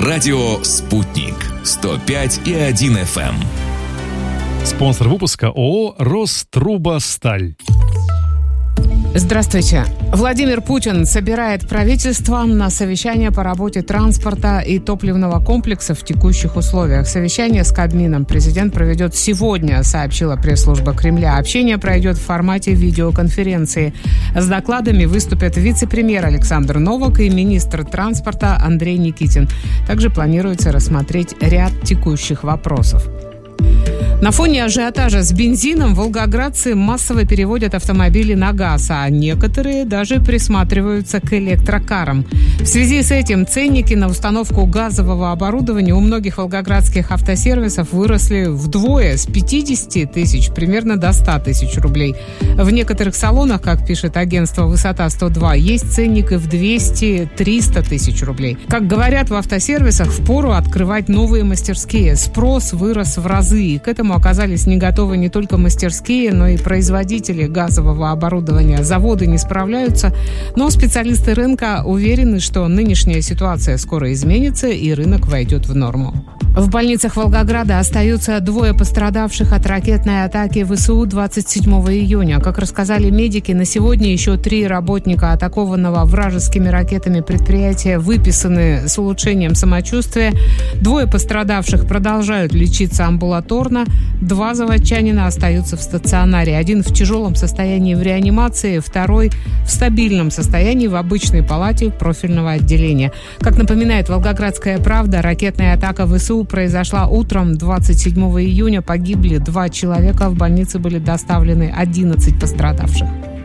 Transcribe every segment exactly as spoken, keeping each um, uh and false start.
Радио «Спутник». сто пять и один эф эм. Спонсор выпуска ООО «Рострубосталь». Здравствуйте. Владимир Путин собирает правительство на совещание по работе транспорта и топливного комплекса в текущих условиях. Совещание с Кабмином президент проведет сегодня, сообщила пресс-служба Кремля. Общение пройдет в формате видеоконференции. С докладами выступят вице-премьер Александр Новак и министр транспорта Андрей Никитин. Также планируется рассмотреть ряд текущих вопросов. На фоне ажиотажа с бензином волгоградцы массово переводят автомобили на газ, а некоторые даже присматриваются к электрокарам. В связи с этим ценники на установку газового оборудования у многих волгоградских автосервисов выросли вдвое, с пятидесяти тысяч примерно до ста тысяч рублей. В некоторых салонах, как пишет агентство «Высота сто два», есть ценник и в двести-триста тысяч рублей. Как говорят в автосервисах, впору открывать новые мастерские. Спрос вырос в разы, и к этому оказались не готовы не только мастерские, но и производители газового оборудования. Заводы не справляются, но специалисты рынка уверены, что нынешняя ситуация скоро изменится и рынок войдет в норму. В больницах Волгограда остаются двое пострадавших от ракетной атаки ВСУ двадцать седьмого июня. Как рассказали медики, на сегодня еще три работника атакованного вражескими ракетами предприятия выписаны с улучшением самочувствия. Двое пострадавших продолжают лечиться амбулаторно. Два заводчанина остаются в стационаре. Один в тяжелом состоянии в реанимации, второй в стабильном состоянии в обычной палате профильного отделения. Как напоминает «Волгоградская правда», ракетная атака ВСУ произошла утром двадцать седьмого июня. Погибли два человека. В больнице были доставлены одиннадцать пострадавших.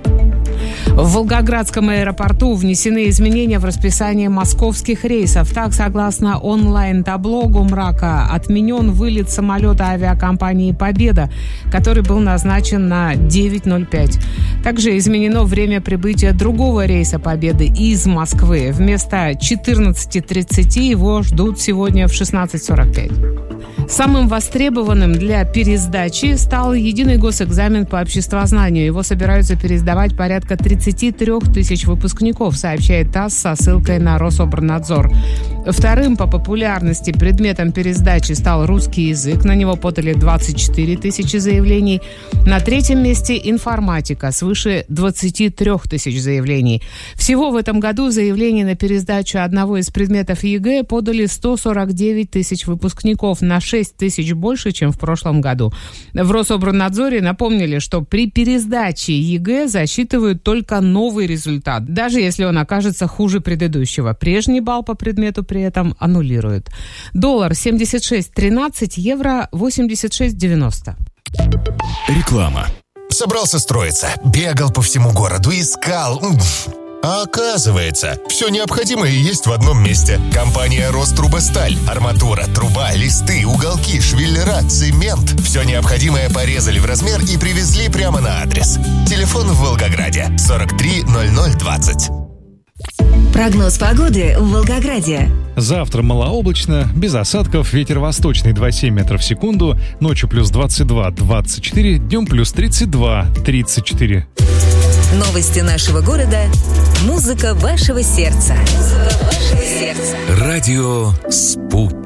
В Волгоградском аэропорту внесены изменения в расписание московских рейсов. Так, согласно онлайн-табло Гумрака, отменен вылет самолета авиакомпании «Победа», который был назначен на девять ноль пять. Также изменено время прибытия другого рейса «Победы» из Москвы. Вместо четырнадцати тридцати его ждут сегодня в шестнадцать сорок пять. Самым востребованным для пересдачи стал единый госэкзамен по обществознанию. Его собираются пересдавать порядка тридцати трёх тысяч выпускников, сообщает ТАСС со ссылкой на Рособорнадзор. Вторым по популярности предметом пересдачи стал русский язык. На него подали двадцать четыре тысячи заявлений. На третьем месте информатика, свыше двадцати трёх тысяч заявлений. Всего в этом году заявлений на пересдачу одного из предметов ЕГЭ подали сто сорок девять тысяч выпускников, на шесть тысяч больше, чем в прошлом году. В Рособорнадзоре напомнили, что при пересдаче ЕГЭ засчитывают только новый результат, даже если он окажется хуже предыдущего. Прежний балл по предмету при этом аннулируют. Доллар семьдесят шесть тринадцать, евро восемьдесят шесть девяносто. Реклама. Собрался строиться, бегал по всему городу, искал... А оказывается, все необходимое есть в одном месте. Компания «Рострубосталь». Арматура, труба, листы, уголки, швеллера, цемент. Все необходимое порезали в размер и привезли прямо на адрес. Телефон в Волгограде сорок три ноль ноль двадцать. Прогноз погоды в Волгограде. Завтра малооблачно, без осадков, ветер восточный два целых семь метров в секунду, ночью плюс двадцать два - двадцать четыре, днем плюс тридцать два - тридцать четыре. Новости нашего города. Музыка вашего сердца. Музыка вашего сердца. Радио «Спутник».